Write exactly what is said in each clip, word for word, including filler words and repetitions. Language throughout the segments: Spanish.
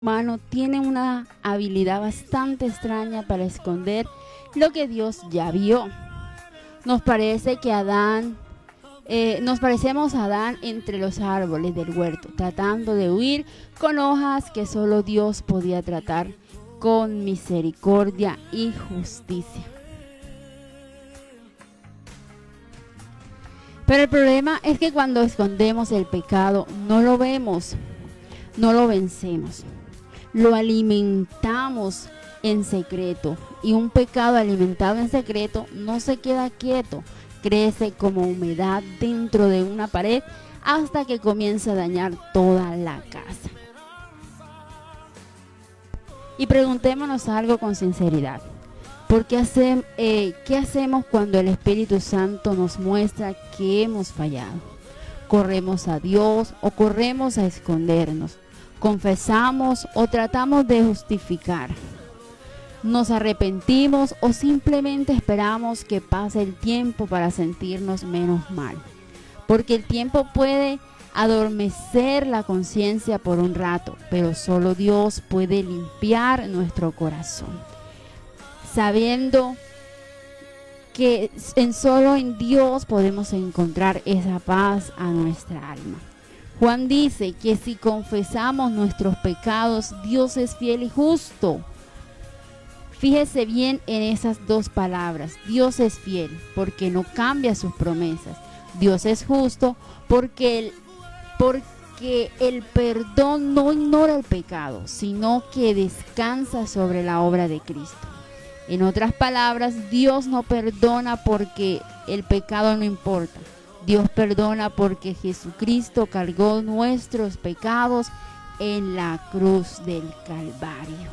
humano tiene una habilidad bastante extraña para esconder lo que Dios ya vio. Nos parece que Adán, eh, nos parecemos a Adán entre los árboles del huerto, tratando de huir con hojas que solo Dios podía tratar con misericordia y justicia. Pero el problema es que cuando escondemos el pecado, no lo vemos, no lo vencemos. Lo alimentamos en secreto, y un pecado alimentado en secreto no se queda quieto, crece como humedad dentro de una pared hasta que comienza a dañar toda la casa. Y preguntémonos algo con sinceridad: ¿por qué, hace, eh, ¿qué hacemos cuando el Espíritu Santo nos muestra que hemos fallado? ¿Corremos a Dios o corremos a escondernos? ¿Confesamos o tratamos de justificar? ¿Nos arrepentimos o simplemente esperamos que pase el tiempo para sentirnos menos mal? Porque el tiempo puede adormecer la conciencia por un rato, pero solo Dios puede limpiar nuestro corazón, sabiendo que en solo en Dios podemos encontrar esa paz a nuestra alma. Juan dice que si confesamos nuestros pecados, Dios es fiel y justo. Fíjese bien en esas dos palabras. Dios es fiel porque no cambia sus promesas. Dios es justo porque el, porque el perdón no ignora el pecado, sino que descansa sobre la obra de Cristo. En otras palabras, Dios no perdona porque el pecado no importa. Dios perdona porque Jesucristo cargó nuestros pecados en la cruz del Calvario.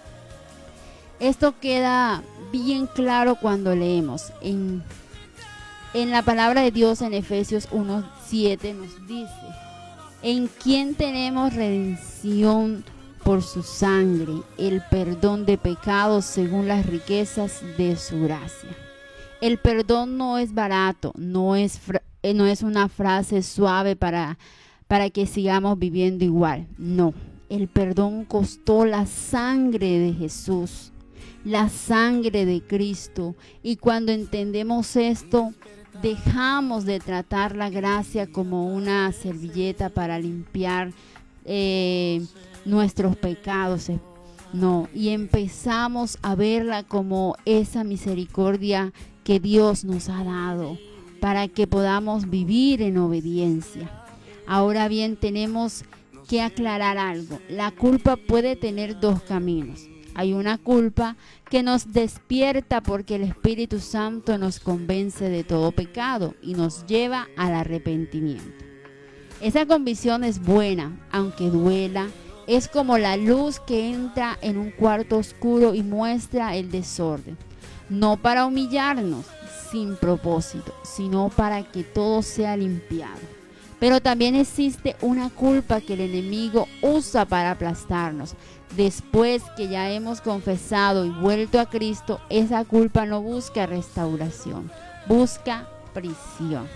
Esto queda bien claro cuando leemos. En, en la palabra de Dios en Efesios uno siete nos dice: en quien tenemos redención por su sangre, el perdón de pecados según las riquezas de su gracia. El perdón no es barato, no es, no es una frase suave para, para que sigamos viviendo igual. No, el perdón costó la sangre de Jesús, la sangre de Cristo. Y cuando entendemos esto, dejamos de tratar la gracia como una servilleta para limpiar eh, nuestros pecados. No, y empezamos a verla como esa misericordia que Dios nos ha dado para que podamos vivir en obediencia. Ahora bien, tenemos que aclarar algo. La culpa puede tener dos caminos. Hay una culpa que nos despierta porque el Espíritu Santo nos convence de todo pecado y nos lleva al arrepentimiento. Esa convicción es buena, aunque duela. Es como la luz que entra en un cuarto oscuro y muestra el desorden. No para humillarnos sin propósito, sino para que todo sea limpiado. Pero también existe una culpa que el enemigo usa para aplastarnos. Después que ya hemos confesado y vuelto a Cristo, esa culpa no busca restauración, busca prisión.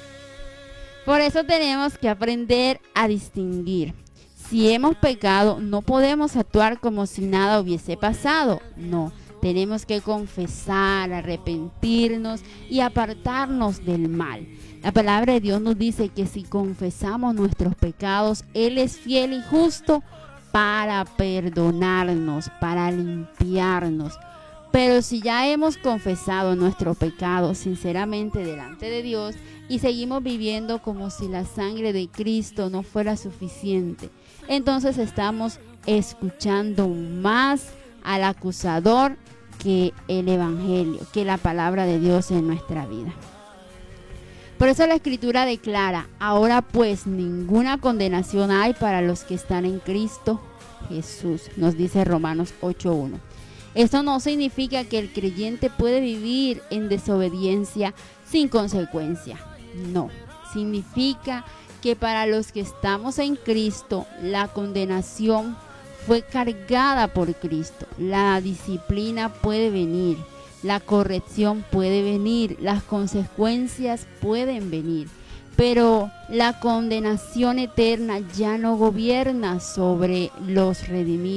Por eso tenemos que aprender a distinguir. Si hemos pecado, no podemos actuar como si nada hubiese pasado. No, tenemos que confesar, arrepentirnos y apartarnos del mal. La palabra de Dios nos dice que si confesamos nuestros pecados, Él es fiel y justo para perdonarnos, para limpiarnos. Pero si ya hemos confesado nuestro pecado sinceramente delante de Dios y seguimos viviendo como si la sangre de Cristo no fuera suficiente, entonces estamos escuchando más al acusador que el evangelio, que la palabra de Dios en nuestra vida. Por eso la Escritura declara: ahora pues ninguna condenación hay para los que están en Cristo Jesús, nos dice Romanos ocho uno. Esto no significa que el creyente puede vivir en desobediencia sin consecuencia. No, significa que para los que estamos en Cristo, la condenación fue cargada por Cristo. La disciplina puede venir, la corrección puede venir, las consecuencias pueden venir, pero la condenación eterna ya no gobierna sobre los redimidos.